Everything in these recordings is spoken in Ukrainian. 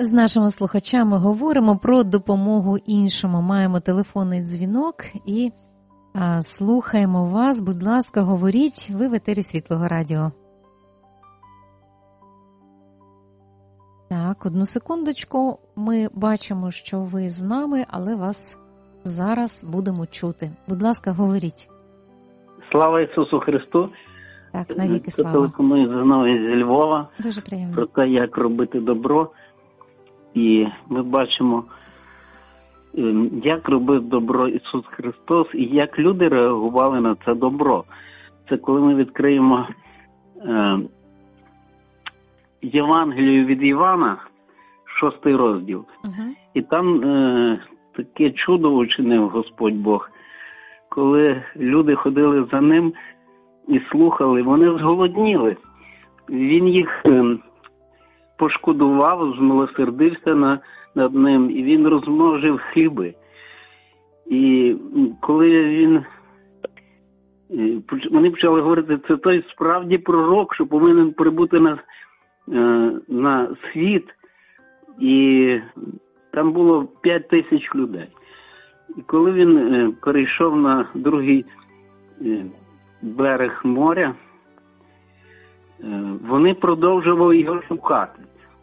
З нашими слухачами говоримо про допомогу іншому. Маємо телефонний дзвінок і слухаємо вас. Будь ласка, говоріть. Ви в етері Світлого Радіо. Так, одну секундочку. Ми бачимо, що ви з нами, але вас зараз будемо чути. Будь ласка, говоріть. Слава Ісусу Христу! Так, навіки слава. Телефоную знову зі Львова. Дуже приємно. Про те, як робити добро. І ми бачимо, як робив добро Ісус Христос і як люди реагували на це добро. Це коли ми відкриємо Євангелію від Івана, 6 розділ. І там таке чудо учинив Господь Бог. Коли люди ходили за ним і слухали, вони зголодніли. Він їх пошкодував, змилосердився над ним, і він розмножив хліби. І коли вони почали говорити, це той справді пророк, що повинен прибути на світ, і там було 5000 людей. І коли він перейшов на другий берег моря, вони продовжували його шукати.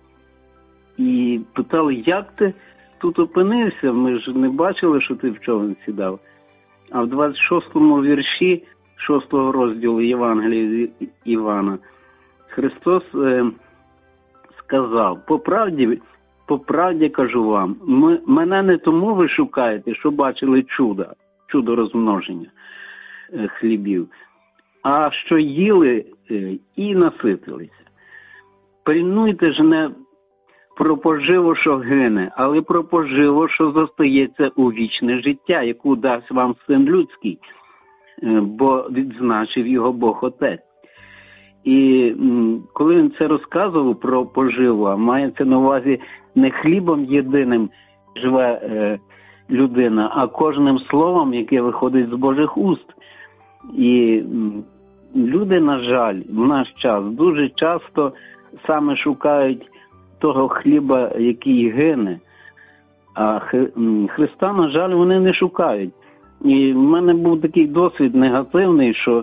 І питали, як ти тут опинився? Ми ж не бачили, що ти в човен сідав. А в 26-му вірші 6-го розділу Євангелія Івана Христос сказав, по правді кажу вам, мене не тому ви шукаєте, що бачили чудо розмноження хлібів, а що їли і наситилися. Пильнуйте ж не про поживу, що гине, але про поживу, що зостається у вічне життя, яку дасть вам Син Людський, бо відзначив його Бог Отець. І коли він це розказував про поживу, а мається на увазі не хлібом єдиним живе людина, а кожним словом, яке виходить з Божих уст. І люди, на жаль, в наш час дуже часто саме шукають того хліба, який гине. А Христа, на жаль, вони не шукають. І в мене був такий досвід негативний, що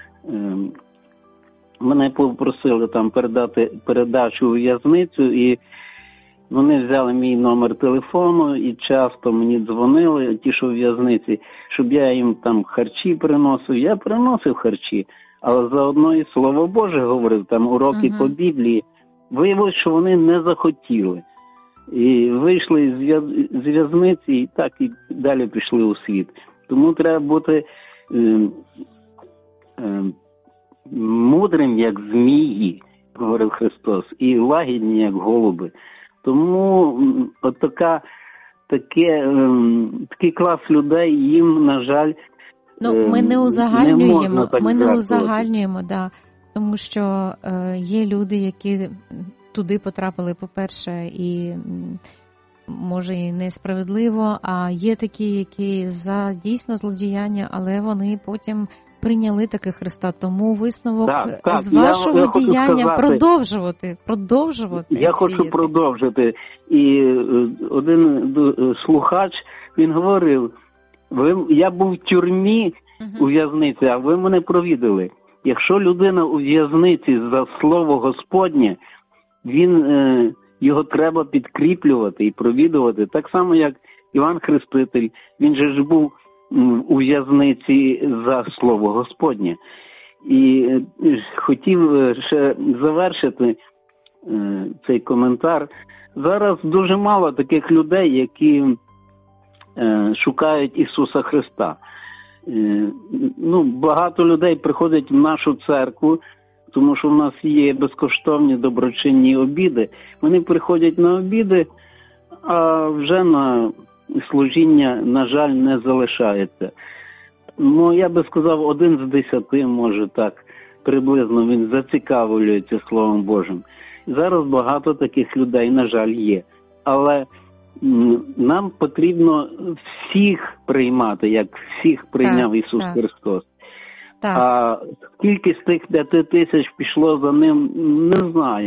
мене попросили там передати передачу у в'язницю, і вони взяли мій номер телефону і часто мені дзвонили, ті, що в в'язниці, щоб я їм там харчі приносив. Я приносив харчі, але заодно і Слово Боже говорив, там уроки по Біблії. Виявилось, що вони не захотіли. І вийшли з в'язниці, і так і далі пішли у світ. Тому треба бути мудрим, як змії, говорив Христос, і лагідні, як голуби. Тому такий клас людей, їм, на жаль, ми не узагальнюємо, не узагальнюємо, да, тому що є люди, які туди потрапили, по-перше, і може і несправедливо, а є такі, які за дійсно злодіяння, але вони потім прийняли таки Христа. Тому висновок з вашого діяння продовжувати. Я хочу продовжити. І один слухач, він говорив, я був в тюрмі у в'язниці, а ви мене провідали. Якщо людина у в'язниці за слово Господнє, його треба підкріплювати і провідувати. Так само, як Іван Хреститель, він же ж був у в'язниці за слово Господнє. І хотів ще завершити цей коментар. Зараз дуже мало таких людей, які шукають Ісуса Христа. Багато людей приходять в нашу церкву, тому що в нас є безкоштовні доброчинні обіди. Вони приходять на обіди, а вже на служіння, на жаль, не залишається. Я би сказав, 1 з 10, може так, приблизно він зацікавлюється Словом Божим. Зараз багато таких людей, на жаль, є. Але нам потрібно всіх приймати, як всіх прийняв Ісус Христос. Так. А скільки з тих 5000 пішло за ним, не знаю.